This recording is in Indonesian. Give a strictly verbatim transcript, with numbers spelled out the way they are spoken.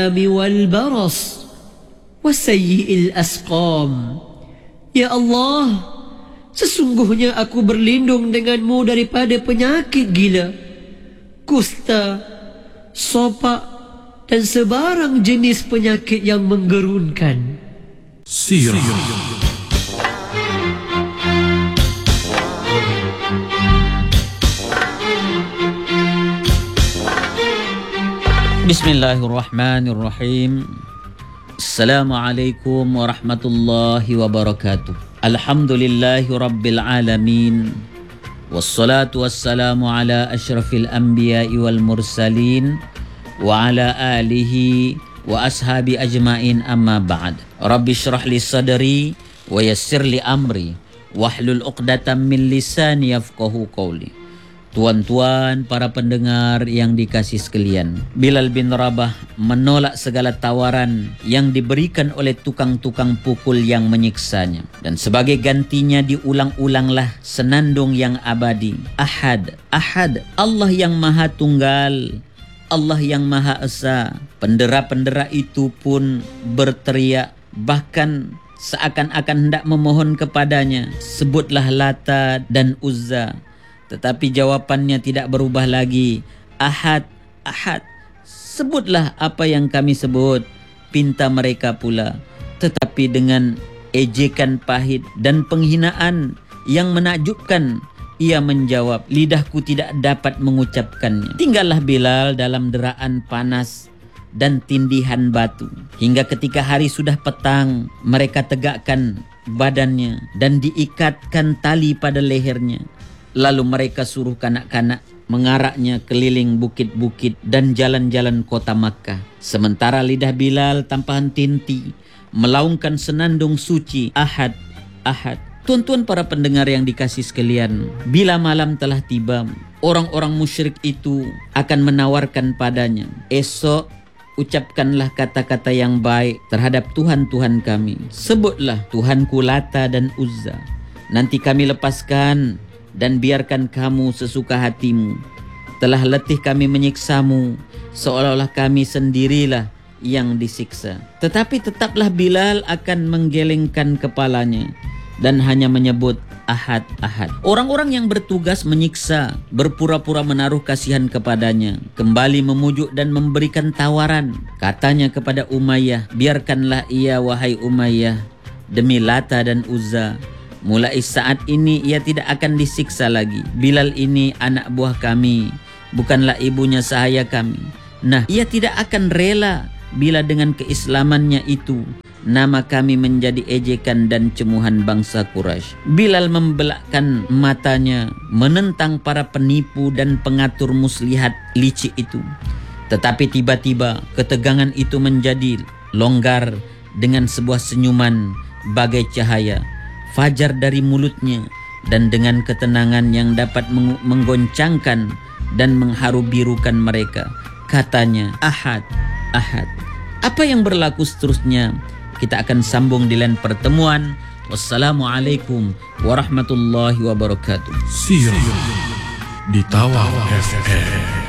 والبرص وسيء الأسقام. Ya Allah, sesungguhnya aku berlindung denganmu daripada penyakit gila, kusta, sopak, dan sebarang jenis penyakit yang menggerunkan. Sirah. Bismillahirrahmanirrahim. Assalamualaikum warahmatullahi wabarakatuh. Alhamdulillahi rabbil alamin. Wassalatu wassalamu ala ashrafil anbiya'i wal mursalin wa ala alihi wa ashabi ajmain, amma ba'd. Rabbi syrah li sadri wa yassir li amri wahlul uqdatam min lisani yafqahu qawli. Tuan-tuan, para pendengar yang dikasih sekalian, Bilal bin Rabah menolak segala tawaran yang diberikan oleh tukang-tukang pukul yang menyiksanya. Dan sebagai gantinya diulang-ulanglah senandung yang abadi. Ahad, Ahad, Allah yang Maha Tunggal, Allah yang Maha Esa. Pendera-pendera itu pun berteriak, bahkan seakan-akan hendak memohon kepadanya, sebutlah Lata dan Uzza. Tetapi jawapannya tidak berubah lagi. Ahad, Ahad, sebutlah apa yang kami sebut, pinta mereka pula. Tetapi dengan ejekan pahit dan penghinaan yang menakjubkan, ia menjawab, lidahku tidak dapat mengucapkannya. Tinggallah Bilal dalam deraan panas dan tindihan batu. Hingga ketika hari sudah petang, mereka tegakkan badannya dan diikatkan tali pada lehernya. Lalu mereka suruh kanak-kanak mengaraknya keliling bukit-bukit dan jalan-jalan kota Makkah. Sementara lidah Bilal tanpa henti-henti melaungkan senandung suci, Ahad, Ahad. Tuan-tuan para pendengar yang dikasih sekalian, bila malam telah tiba, orang-orang musyrik itu akan menawarkan padanya, esok ucapkanlah kata-kata yang baik terhadap Tuhan-Tuhan kami. Sebutlah Tuhanku Lata dan Uzza. Nanti kami lepaskan dan biarkan kamu sesuka hatimu. Telah letih kami menyiksamu, seolah-olah kami sendirilah yang disiksa. Tetapi tetaplah Bilal akan menggelengkan kepalanya dan hanya menyebut Ahad, Ahad. Orang-orang yang bertugas menyiksa berpura-pura menaruh kasihan kepadanya, kembali memujuk dan memberikan tawaran. Katanya kepada Umayyah, biarkanlah ia wahai Umayyah, demi Lata dan Uzza. Mulai saat ini ia tidak akan disiksa lagi. Bilal ini anak buah kami, bukanlah ibunya sahaya kami. Nah, ia tidak akan rela bila dengan keislamannya itu nama kami menjadi ejekan dan cemuhan bangsa Quraisy. Bilal membelakkan matanya menentang para penipu dan pengatur muslihat licik itu. Tetapi tiba-tiba ketegangan itu menjadi longgar dengan sebuah senyuman bagai cahaya fajar dari mulutnya, dan dengan ketenangan yang dapat meng- menggoncangkan dan mengharu birukan mereka, katanya, Ahad, Ahad. Apa yang berlaku seterusnya kita akan sambung di lain pertemuan. Wassalamualaikum warahmatullahi wabarakatuh. Sirah di Tawau F M.